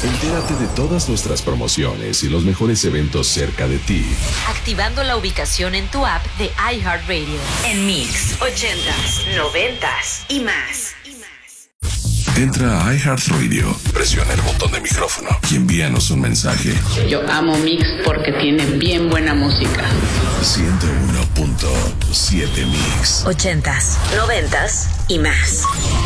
Entérate de todas nuestras promociones y los mejores eventos cerca de ti. Activando la ubicación en tu app de iHeartRadio. En Mix, 80s, 90s y más. Entra a iHeartRadio, presiona el botón de micrófono y envíanos un mensaje. Yo amo Mix porque tiene bien buena música. 101.7 Mix. 80s, 90s y más.